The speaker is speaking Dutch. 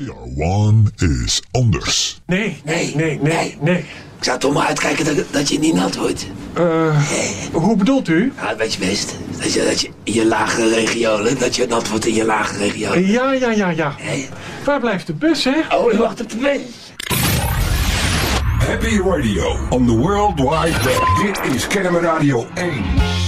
PR1 is anders. Nee. Ik zou toch maar uitkijken dat je niet nat wordt. Hoe bedoelt u? Ja, weet je best. Dat je in je lagere regionen, dat je nat wordt in je lagere regionen. Ja. Hey. Waar blijft de bus, hè? Oh, je wacht op de bus. Happy Radio on the World Wide Web. Dit is Kennemer Radio 1.